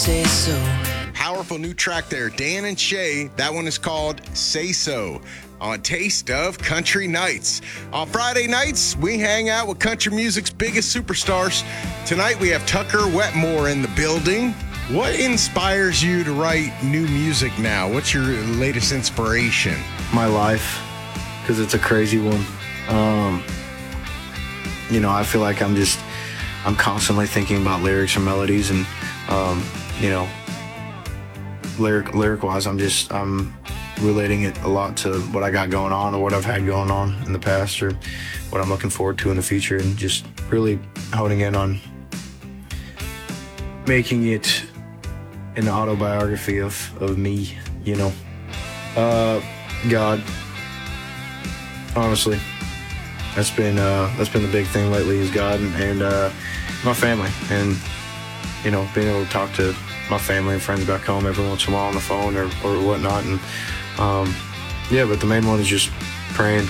Say so. Powerful new track there, Dan and Shay. That one is called Say So on Taste of Country Nights. On Friday nights, we hang out with country music's biggest superstars. Tonight, we have Tucker Wetmore in the building. What inspires you to write new music now? What's your latest inspiration? My life, because it's a crazy one. I feel like I'm constantly thinking about lyrics and melodies, and lyric-wise, I'm relating it a lot to what I got going on or what I've had going on in the past or what I'm looking forward to in the future, and just really honing in on making it an autobiography of me, God, honestly. That's been the big thing lately is God and my family, and being able to talk to my family and friends back home every once in a while on the phone or whatnot, and but the main one is just praying.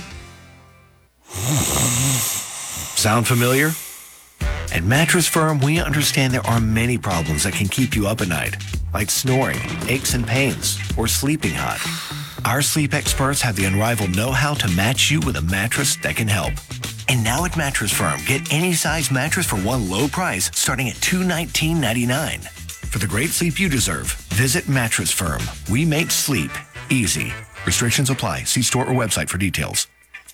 Sound familiar? At Mattress Firm, we understand there are many problems that can keep you up at night, like snoring, aches and pains, or sleeping hot. Our sleep experts have the unrivaled know-how to match you with a mattress that can help. And now at Mattress Firm, get any size mattress for one low price starting at $219.99. For the great sleep you deserve, visit Mattress Firm. We make sleep easy. Restrictions apply. See store or website for details.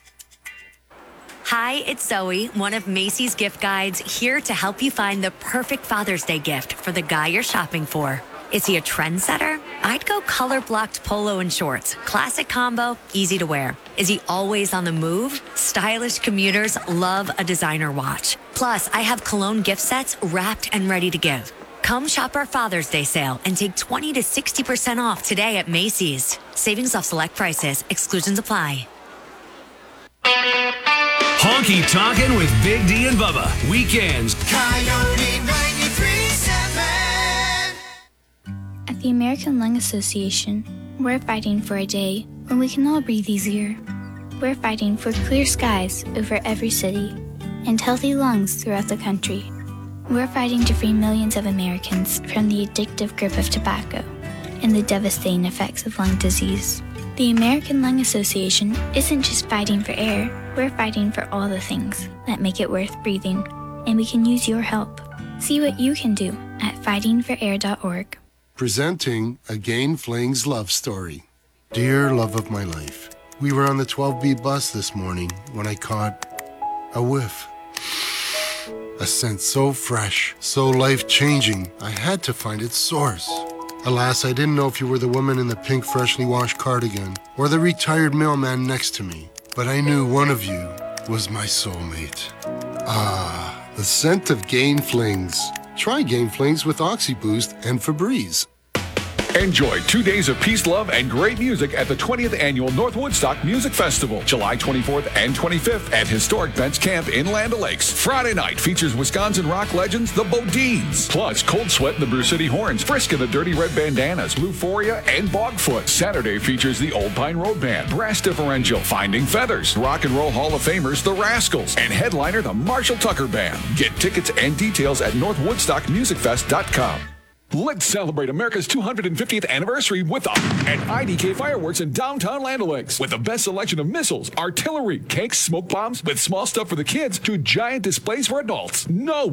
Hi, it's Zoe, one of Macy's gift guides, here to help you find the perfect Father's Day gift for the guy you're shopping for. Is he a trendsetter? I'd go color-blocked polo and shorts. Classic combo, easy to wear. Is he always on the move? Stylish commuters love a designer watch. Plus, I have cologne gift sets wrapped and ready to give. Come shop our Father's Day sale and take 20 to 60% off today at Macy's. Savings off select prices. Exclusions apply. Honky Tonkin' with Big D and Bubba. Weekends. Coyote 93.7. At the American Lung Association, we're fighting for a day when we can all breathe easier. We're fighting for clear skies over every city and healthy lungs throughout the country. We're fighting to free millions of Americans from the addictive grip of tobacco and the devastating effects of lung disease. The American Lung Association isn't just fighting for air, we're fighting for all the things that make it worth breathing, and we can use your help. See what you can do at fightingforair.org. Presenting a Gain Flings love story. Dear love of my life, we were on the 12B bus this morning when I caught a whiff. A scent so fresh, so life-changing, I had to find its source. Alas, I didn't know if you were the woman in the pink freshly washed cardigan or the retired mailman next to me, but I knew one of you was my soulmate. Ah, the scent of Gain Flings. Try Gain Flings with OxyBoost and Febreze. Enjoy 2 days of peace, love, and great music at the 20th Annual North Woodstock Music Festival, July 24th and 25th at historic Bents Camp in Land O'Lakes. Friday night features Wisconsin rock legends, the Bodines, plus Cold Sweat and the Brew City Horns, Frisk and the Dirty Red Bandanas, Luforia, and Bogfoot. Saturday features the Old Pine Road Band, Brass Differential, Finding Feathers, Rock and Roll Hall of Famers, the Rascals, and headliner, the Marshall Tucker Band. Get tickets and details at northwoodstockmusicfest.com. Let's celebrate America's 250th anniversary at IDK Fireworks in downtown Land O'Lakes with the best selection of missiles, artillery, cakes, smoke bombs, with small stuff for the kids to giant displays for adults. No